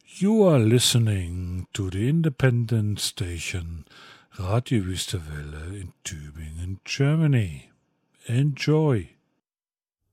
You are listening to the independent station Radio Wüstewelle in Tübingen, Germany. Enjoy!